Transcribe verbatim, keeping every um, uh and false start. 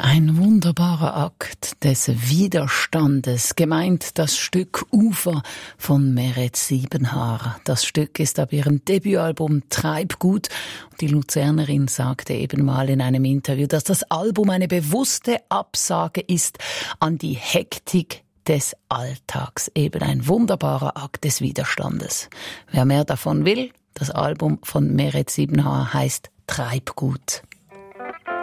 Ein wunderbarer Akt des Widerstandes, gemeint das Stück Ufer von Meret Siebenhaar. Das Stück ist ab ihrem Debütalbum Treibgut. Und die Luzernerin sagte eben mal in einem Interview, dass das Album eine bewusste Absage ist an die Hektik des Alltags. Eben ein wunderbarer Akt des Widerstandes. Wer mehr davon will, das Album von Meret Siebenhaar heißt Treibgut.